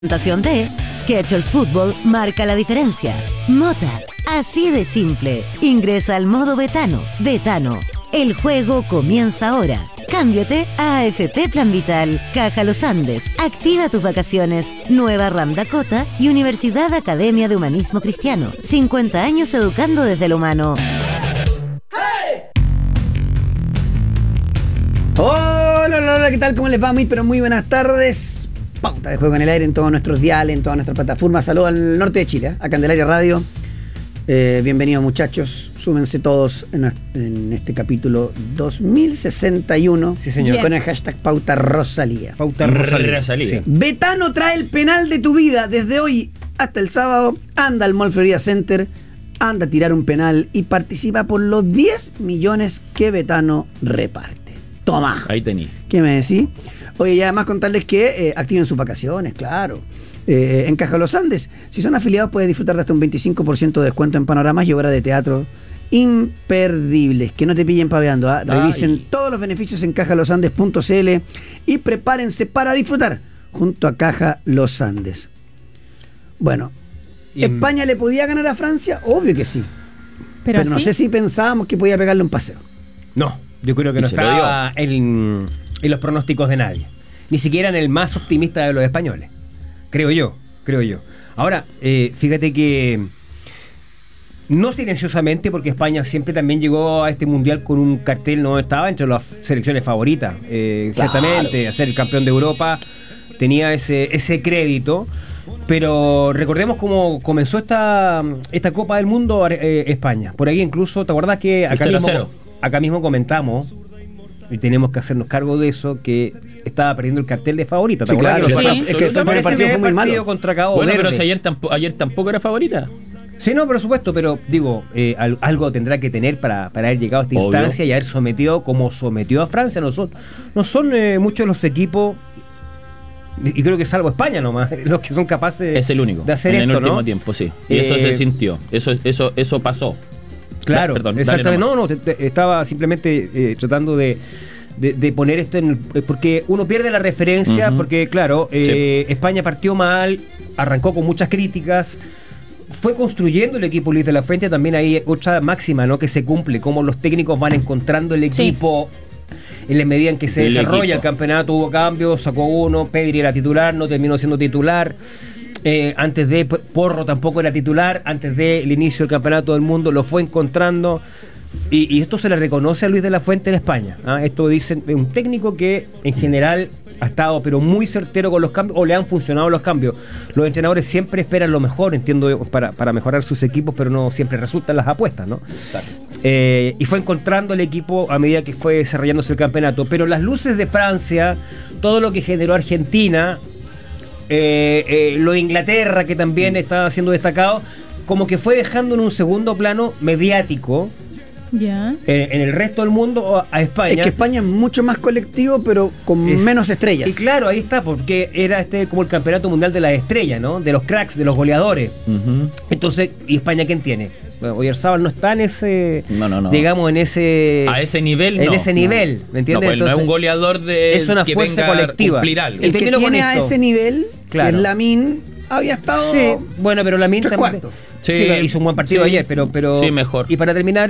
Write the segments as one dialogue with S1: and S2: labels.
S1: Presentación de Skechers Fútbol marca la diferencia. Mota, así de simple. Ingresa al modo Betano. Betano, el juego comienza ahora. Cámbiate a AFP Plan Vital, Caja Los Andes. Activa tus vacaciones. Nueva RAM Dakota y Universidad Academia de Humanismo Cristiano. 50 años educando desde lo humano.
S2: Hola, ¿qué tal? ¿Cómo les va? Muy buenas tardes. Pauta de Juego en el Aire en todos nuestros diales, en todas nuestras plataformas. Saludos al norte de Chile, a Candelaria Radio. Bienvenidos, muchachos. Súmense todos en este capítulo 2061.
S3: Sí, señor.
S2: Con el hashtag Pauta Rosalía.
S3: Pauta Rosalía.
S2: Sí. Betano trae el penal de tu vida. Desde hoy hasta el sábado, anda al Mall Florida Center, anda a tirar un penal y participa por los 10 millones que Betano reparte. Toma.
S4: Ahí tení.
S2: ¿Qué me decís? Oye, y además contarles que activen sus vacaciones, claro. En Caja Los Andes, si son afiliados, puedes disfrutar de hasta un 25% de descuento en panoramas y obras de teatro imperdibles. Que no te pillen paveando, ¿eh? Revisen todos los beneficios en cajalosandes.cl y prepárense para disfrutar junto a Caja Los Andes. Bueno, ¿España le podía ganar a Francia? Obvio que sí. Pero no sé si pensábamos que podía pegarle un paseo.
S3: No, yo creo que no estaba en los pronósticos de nadie. Ni siquiera en el más optimista de los españoles. Creo yo. Ahora, fíjate que no silenciosamente, porque España siempre también llegó a este mundial con un cartel, no estaba entre las selecciones favoritas. Ciertamente, a ser el campeón de Europa tenía ese crédito. Pero recordemos cómo comenzó esta Copa del Mundo España. Por ahí incluso, ¿te acuerdas que acá mismo comentamos? Y tenemos que hacernos cargo de eso, que estaba perdiendo el cartel de favorita.
S2: Sí, claro.
S3: Sí.
S2: Es que el primer partido fue muy malo.
S3: Contra Cabo
S4: bueno,
S3: Verde.
S4: pero si ayer tampoco era favorita.
S3: Sí, no, por supuesto, pero digo, algo tendrá que tener para haber llegado a esta instancia y haber sometido como sometió a Francia. No son muchos los equipos, y creo que salvo España nomás, los que son capaces
S4: es el único
S3: de hacer
S4: en
S3: esto,
S4: el último
S3: ¿no?
S4: tiempo, sí. Y eso se sintió, eso pasó.
S3: Claro,
S4: perdón,
S3: exactamente. Estaba simplemente tratando de poner esto porque uno pierde la referencia, porque claro, España partió mal, arrancó con muchas críticas, fue construyendo el equipo Luis de la Fuente. También hay otra máxima, ¿no?, que se cumple, como los técnicos van encontrando el equipo en la medida en que se desarrolla el campeonato. Hubo cambios, sacó uno, Pedri era titular, no terminó siendo titular. Antes de Porro tampoco era titular, antes del inicio del campeonato del mundo lo fue encontrando, y esto se le reconoce a Luis de la Fuente en España, ¿eh? Esto dicen un técnico que en general ha estado pero muy certero con los cambios, o le han funcionado los cambios. Los entrenadores siempre esperan lo mejor, entiendo, para mejorar sus equipos, pero no siempre resultan las apuestas, ¿no? Y fue encontrando el equipo a medida que fue desarrollándose el campeonato. Pero las luces de Francia, todo lo que generó Argentina, lo de Inglaterra, que también estaba siendo destacado, como que fue dejando en un segundo plano mediático en el resto del mundo a España.
S2: Es que España es mucho más colectivo, pero con menos estrellas.
S3: Y claro, ahí está, porque era como el campeonato mundial de las estrellas, ¿no? De los cracks, de los goleadores. Entonces, ¿y España quién tiene? Bueno, Oyarzábal no está en ese, digamos, en ese...
S4: A ese nivel,
S3: en ese nivel, ¿me entiendes?
S4: No, pues no es un goleador
S3: es una
S4: que
S3: fuerza
S4: venga
S3: colectiva.
S4: A cumplir algo.
S2: El que tiene a ese nivel,
S3: claro,
S2: que es Lamine, había estado...
S3: Sí, bueno, pero Lamine también...
S4: Sí,
S3: hizo un buen partido ayer, pero
S4: sí, mejor.
S3: Y para terminar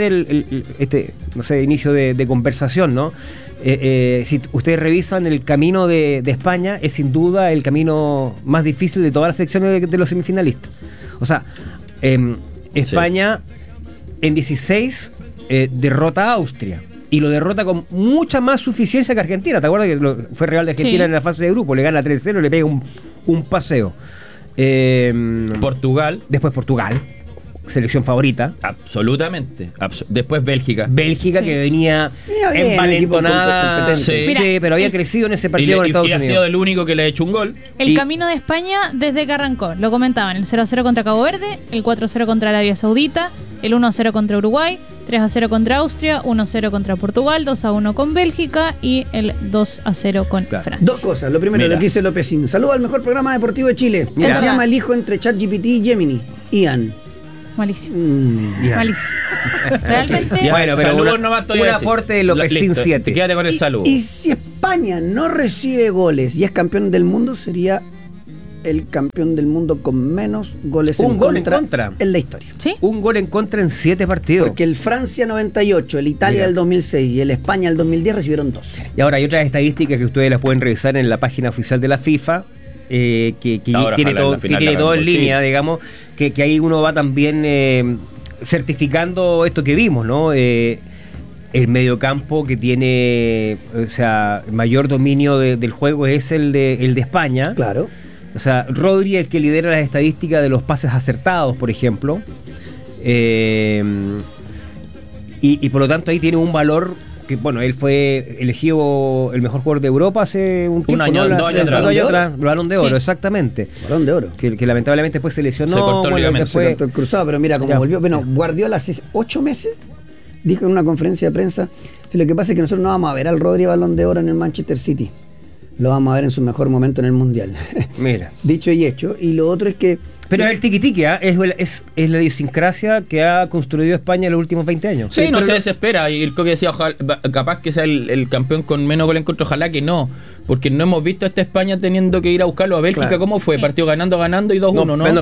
S3: inicio de conversación, ¿no? Si ustedes revisan el camino de España, es sin duda el camino más difícil de todas las secciones de los semifinalistas. O sea, España en 16 derrota a Austria. Y lo derrota con mucha más suficiencia que Argentina. ¿Te acuerdas que fue Real de Argentina en la fase de grupo? Le gana 3-0 y le pega un paseo.
S4: Portugal.
S3: Después Portugal, selección favorita.
S4: Absolutamente. Después Bélgica.
S3: Que venía envalentonada. Sí, pero había crecido en ese partido con Estados Unidos.
S4: Y ha sido el único que le ha hecho un gol.
S5: El camino de España desde que arrancó. Lo comentaban: el 0-0 contra Cabo Verde, el 4-0 contra Arabia Saudita, el 1-0 contra Uruguay, 3-0 contra Austria, 1-0 contra Portugal, 2-1 con Bélgica y el 2-0 con Francia.
S2: Dos cosas. Lo primero, lo que dice Lópezín. Saludos al mejor programa deportivo de Chile. ¿Cómo se llama el hijo entre ChatGPT y Gemini? Ian.
S5: Malísimo. Malísimo. Realmente.
S3: Bueno, pero
S4: saludos nomás,
S3: un aporte de Lópezín 7.
S4: Quédate con el saludo.
S2: Y si España no recibe goles y es campeón del mundo, sería el campeón del mundo con menos goles
S3: Un gol en contra.
S2: en la historia.
S5: ¿Sí?
S3: Un gol en contra en 7 partidos.
S2: Porque el Francia 98, el Italia
S3: Mira.
S2: del 2006 y el España del 2010 recibieron 2.
S3: Y ahora hay otras estadísticas que ustedes las pueden revisar en la página oficial de la FIFA, que
S4: Ahora,
S3: tiene
S4: ojalá en
S3: todo,
S4: la final
S3: que tiene
S4: la
S3: todo en
S4: ganemos,
S3: línea,
S4: sí.
S3: digamos, que ahí uno va también certificando esto que vimos, ¿no? El mediocampo que tiene, o sea, mayor dominio del juego es el de España.
S2: Claro.
S3: O sea, Rodri es el que lidera las estadísticas de los pases acertados, por ejemplo. Y por lo tanto ahí tiene un valor que, bueno, él fue elegido el mejor jugador de Europa hace un tiempo.
S4: año,
S3: ¿no?
S4: 2 años atrás.
S3: 2 años atrás, el Balón de Oro,
S5: Sí.
S3: exactamente.
S2: Balón de oro.
S3: Que lamentablemente después se lesionó.
S4: Se cortó el ligamento,
S2: Se
S3: después-
S2: cortó el cruzado, pero mira cómo
S3: Ya.
S2: volvió. Bueno, Guardiola hace 8 meses dijo en una conferencia de prensa, si lo que pasa es que nosotros no vamos a ver al Rodri Balón de Oro en el Manchester City. Lo vamos a ver en su mejor momento en el Mundial.
S3: Mira.
S2: Dicho y hecho. Y lo otro es que
S3: Pero el tiquitiqui, es la idiosincrasia que ha construido España en los últimos 20 años.
S4: Sí, no
S2: pero
S4: se
S2: lo-
S4: desespera. Y el Coque decía, ojalá, capaz que sea el campeón con menos gol en contra, ojalá que no. Porque no hemos visto a esta España teniendo que ir a buscarlo a Bélgica.
S2: Claro.
S4: ¿Cómo fue?
S5: Sí.
S4: Partió ganando y 2-1, ¿no?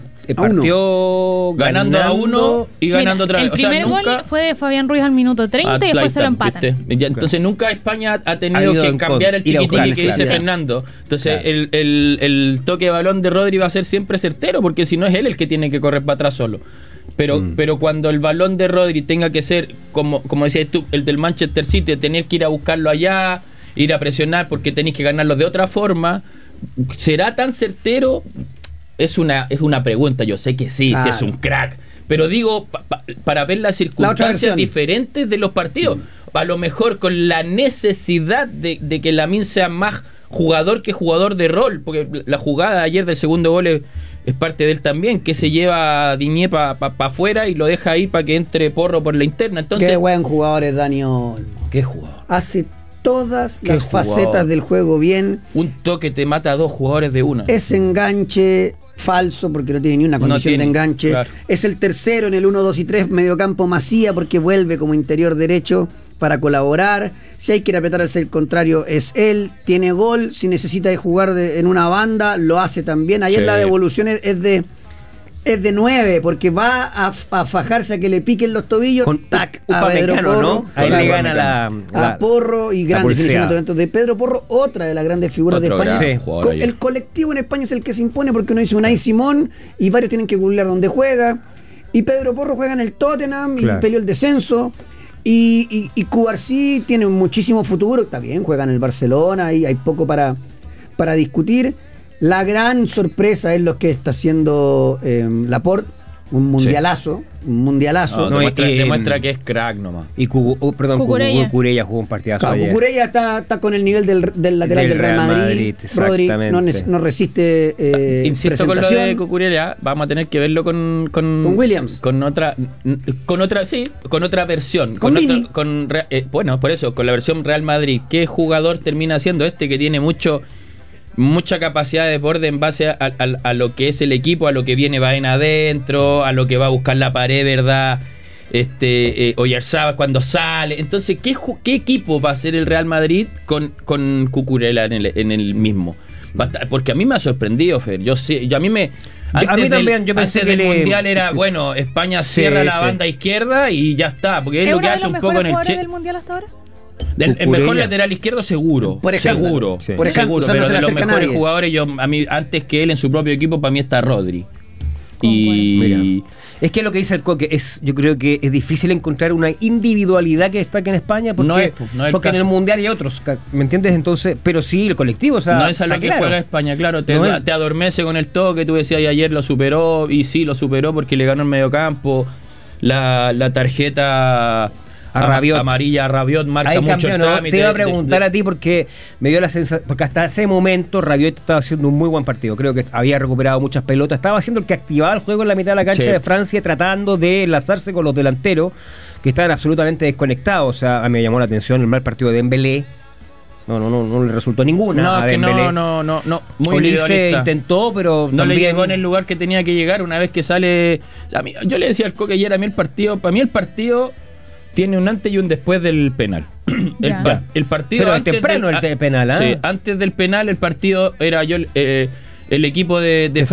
S3: Partió
S4: Ganando a 1 y ganando
S5: Mira,
S4: otra vez.
S5: el
S4: O sea,
S5: primer
S4: nunca...
S5: gol fue de Fabián Ruiz al minuto 30 y
S4: Ahí
S5: después se lo
S4: está,
S5: empatan.
S4: ¿viste? Ya, entonces nunca España ha
S3: Ha
S4: tenido
S3: ido
S4: que
S3: en
S4: cambiar el
S3: contra, ir a buscar
S4: tiquitiqui que dice
S2: necesidad.
S4: Fernando. Entonces
S3: Claro.
S4: el toque de balón de Rodri va a ser siempre certero, porque si no es él el que tiene que correr para atrás solo. Pero cuando el balón de Rodri tenga que ser, como decías tú, el del Manchester City, tener que ir a buscarlo allá, ir a presionar porque tenéis que ganarlo de otra forma, ¿será tan certero? Es una pregunta, yo sé que sí,
S2: Claro.
S4: sí es un crack, pero digo, para ver las circunstancias
S2: versión.
S4: diferentes de los partidos, a lo mejor con la necesidad de que Lamine sea más jugador que jugador de rol, porque la jugada de ayer del segundo gol es parte de él también, que se lleva a Diñé para afuera y lo deja ahí para que entre Porro por la interna. Entonces,
S2: qué buen jugador es Dani Olmo.
S4: ¿qué jugador?
S2: Hace todas
S4: Qué
S2: las
S4: jugador.
S2: facetas del juego bien.
S4: Un toque te mata a 2 jugadores de una.
S2: Ese enganche falso porque no tiene ni una
S4: No
S2: condición
S4: tiene,
S2: de enganche.
S4: claro.
S2: Es el tercero en el 1, 2 y 3 mediocampo Masía porque vuelve como interior derecho para colaborar. Si hay que ir a apretar al ser contrario es él. Tiene gol. Si necesita de jugar en una banda lo hace también. Ayer
S4: Sí.
S2: la devolución es de 9 porque va a fajarse a que le piquen los tobillos.
S3: Con
S2: tac, a Pedro
S3: Upamecano,
S2: Porro.
S3: ¿no? Ahí
S2: Claro.
S3: le gana la
S2: A Porro y gran
S3: pulseada.
S2: definición dentro de Pedro Porro, otra de las grandes figuras
S4: Otro
S2: de España.
S4: gran
S3: Sí.
S4: jugador ayer.
S2: El colectivo en España es el que se impone porque uno dice Unai Simón y varios tienen que googlear dónde juega. Y Pedro Porro juega en el Tottenham
S3: Claro.
S2: y peleó el descenso. Y Cubarsí tiene muchísimo futuro, está bien, juega en el Barcelona y hay poco para discutir. La gran sorpresa es lo que está haciendo Laporte, un mundialazo. Un mundialazo.
S3: No,
S4: Demuestra que es crack nomás.
S3: Y
S5: Cucurella.
S3: Cucurella jugó un partidazo
S2: Claro,
S3: ayer.
S2: Cucurella está con el nivel del lateral del Real Madrid. Rodri
S3: exactamente.
S2: no resiste
S4: Insisto con lo
S2: presentación.
S4: de Cucurella, vamos a tener que verlo con
S2: Williams.
S4: con otra versión,
S2: Con Vini.
S4: bueno, por eso, con la versión Real Madrid. ¿Qué jugador termina siendo este que tiene mucha capacidad de desborde en base a lo que es el equipo, a lo que viene Baena adentro, a lo que va a buscar la pared, ¿verdad? Oyarzabal cuando sale. Entonces, ¿qué equipo va a ser el Real Madrid con Cucurella en el mismo? Porque a mí me ha sorprendido, Fer. A mí también, yo pensé que el Mundial era, bueno, España
S3: Sí,
S4: cierra la
S3: sí.
S4: banda izquierda y ya está, porque es
S5: ¿Es
S4: lo
S5: uno
S4: que
S5: de
S4: hace
S5: los
S4: un poco
S5: mejores
S4: en el
S5: jugadores
S4: Che.
S5: del Mundial hasta ahora?
S4: El mejor
S3: Cucurella.
S4: lateral izquierdo seguro,
S2: Por escándalo.
S4: seguro,
S3: Sí.
S2: Por escándalo,
S4: seguro,
S2: o sea, no
S4: pero
S2: se le
S4: de los
S2: acerca
S4: mejores
S2: nadie.
S4: jugadores, a mí antes que él en su propio equipo, para mí está Rodri. Y
S3: Mira, es que lo que dice el Coque yo creo que es difícil encontrar una individualidad que destaque en España porque,
S4: No es el
S3: porque en el
S4: caso.
S3: Mundial hay otros, ¿me entiendes? Entonces, pero sí, el colectivo, o sea,
S4: no es a lo
S3: está
S4: que
S3: claro.
S4: juega España, claro, te,
S3: No es-
S4: te adormece con el toque, tú decías y ayer lo superó, y sí, lo superó porque le ganó el mediocampo, la tarjeta
S3: A Rabiot.
S4: amarilla a Rabiot marca
S3: Ahí
S4: mucho
S3: cambió,
S4: el
S3: ¿no?
S4: trámite.
S3: Te iba a preguntar a ti porque me dio la sensación, porque hasta ese momento Rabiot estaba haciendo un muy buen partido, creo que había recuperado muchas pelotas, estaba haciendo el que activaba el juego en la mitad de la cancha
S4: Sí.
S3: de Francia, tratando de enlazarse con los delanteros que estaban absolutamente desconectados. O sea, a mí me llamó la atención el mal partido de Dembélé. No le resultó ninguna
S4: No,
S3: a
S4: es que
S3: Dembélé.
S4: no, muy
S3: Olise
S4: individualista.
S3: intentó, pero
S4: No
S3: también
S4: le llegó en el lugar que tenía que llegar una vez que sale. O sea, yo le decía al Coque ayer, para mí el partido tiene un antes y un después del penal.
S5: Ya.
S4: El partido
S3: Pero
S4: antes
S3: temprano
S4: del,
S3: el penal, ¿ah?
S4: Sí, antes del penal el partido era el equipo de